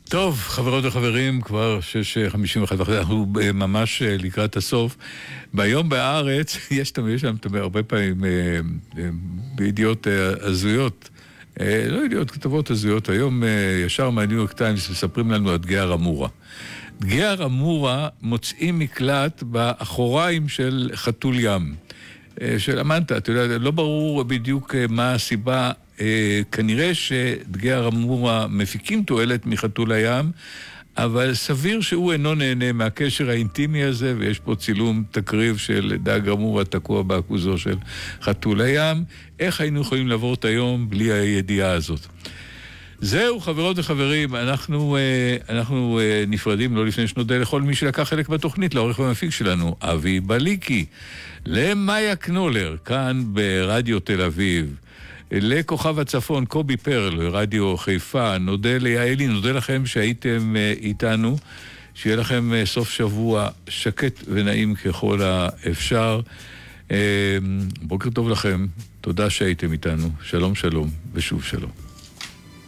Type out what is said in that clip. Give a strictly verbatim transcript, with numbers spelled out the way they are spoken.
טוב, חברות וחברים, כבר שש חמישים ואחת וחצי, אנחנו ממש לקראת הסוף. ביום בארץ, יש שם הרבה פעמים בידיעות הזויות, לא ידיעות, כתבות הזויות. היום ישר מהניו יורק טיימס מספרים לנו על דגי הרמורה. דגי הרמורה מוצאים מקלט באחוריים של חתול ים. של אמנתה, אתה יודע, לא ברור בדיוק מה הסיבה. כנראה שדגי הרמורה מפיקים תועלת מחתול הים, אבל סביר שהוא אינו נהנה מהקשר האינטימי הזה, ויש פה צילום תקריב של דג רמורה תקוע באקוזו של חתול הים. איך היינו יכולים לעבור את היום בלי הידיעה הזאת? זהו, חברות וחברים, אנחנו, אנחנו נפרדים לא לפני שנודה לכל מי שלקח חלק בתוכנית, לעורך ומפיק שלנו, אבי בליקי, למאיה קנולר, כאן ברדיו תל אביב, לכוכב הצפון, קובי פרל, רדיו חיפה, נודה ליעלי, נודה לכם שהייתם איתנו, שיהיה לכם סוף שבוע שקט ונעים ככל האפשר. בוקר טוב לכם, תודה שהייתם איתנו, שלום שלום ושוב שלום.